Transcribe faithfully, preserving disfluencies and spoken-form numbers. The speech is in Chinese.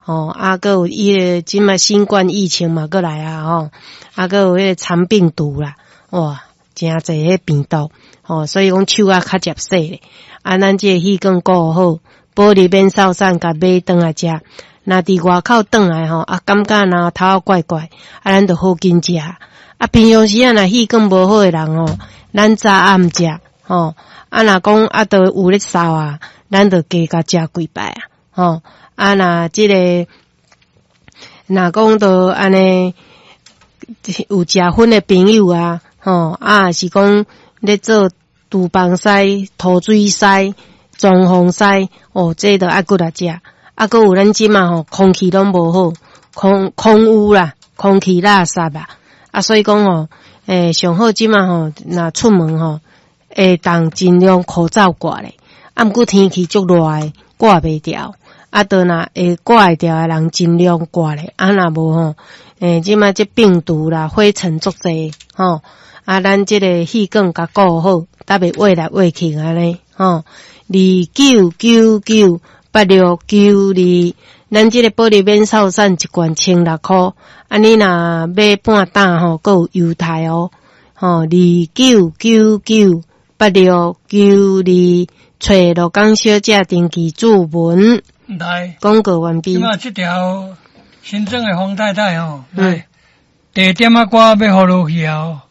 吼、哦，啊，个有伊个即卖新冠疫情嘛，过来啊，吼、哦，啊，个有迄个肠病毒啦，哇，真侪迄病毒，吼、哦，所以讲手啊较接洗咧，啊，咱即个气管顾好，玻璃免扫散，甲买转来食，若伫外口转来吼，啊，感觉若头怪怪，啊，咱就好紧食，啊，平常时啊，若气管无好诶人吼，咱早暗食，吼，啊，若讲啊，都有咧扫啊，咱就加甲食几摆啊，吼。啊，若即、這個，若講到安尼有食薰的朋友啊，吼啊是講咧做廚房師、土水師、裝潢師，哦，這都愛過來食。啊，閣有咱即嘛吼，空氣攏無好，空空污啦，空氣垃圾啦，啊，所以講吼，誒，上好即嘛吼，若出門吼，會當盡量口罩掛咧。啊，毋過天氣足熱誒，掛袂掉。啊，倒若會掛會掉誒人，盡量掛咧。啊，若無吼，誒，即擺即病毒啦、灰塵足濟，吼。啊，咱即個氣管甲顧好，才袂挖來挖去安尼，吼。二九九九八六九二，咱即個玻璃免掃散一罐千六箍，啊，你若買半擔吼，閣有優待哦，吼。二九九九八六九二，找羅江小姐登記注文。 來， 廣告完畢。 即馬這條新增的黃太太吼，來，第一點仔歌要予落去啊。